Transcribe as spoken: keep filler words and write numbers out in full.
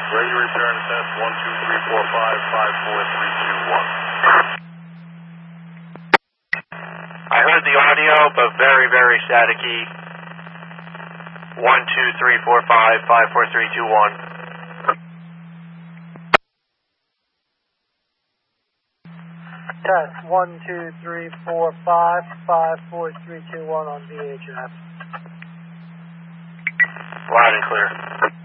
Ready to return to test one two three four five five four three two one. I heard the audio, but very, very staticky. one two three four five five four three two one. Test one two three four five five four three two one on V H F. Loud and clear.